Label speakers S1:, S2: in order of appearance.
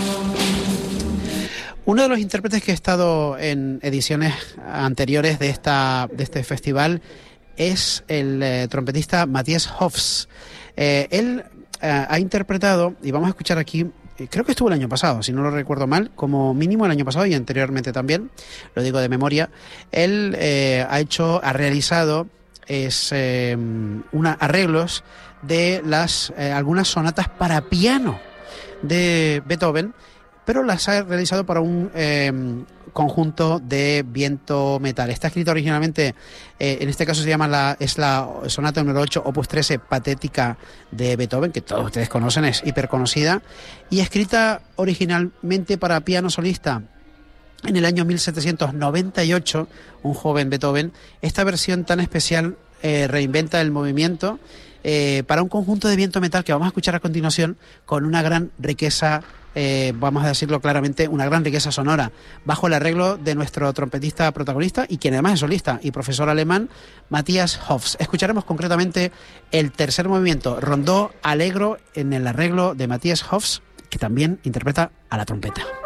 S1: Uno de los intérpretes que ha estado en ediciones anteriores de este festival es el trompetista Matthias Hofs. Él ha interpretado, y vamos a escuchar aquí, creo que estuvo el año pasado, si no lo recuerdo mal, como mínimo el año pasado y anteriormente también, lo digo de memoria. Él ha realizado arreglos de algunas sonatas para piano de Beethoven, pero las ha realizado para un conjunto de viento metal. Está escrita originalmente, en este caso se llama es la sonata número 8, opus 13, patética de Beethoven, que todos ustedes conocen, es hiper conocida, y escrita originalmente para piano solista en el año 1798, un joven Beethoven. Esta versión tan especial reinventa el movimiento para un conjunto de viento metal que vamos a escuchar a continuación, con una gran riqueza, vamos a decirlo claramente, una gran riqueza sonora, bajo el arreglo de nuestro trompetista protagonista y quien además es solista y profesor alemán, Matthias Hofs. Escucharemos concretamente el tercer movimiento, Rondó Allegro, en el arreglo de Matthias Hofs, que también interpreta a la trompeta.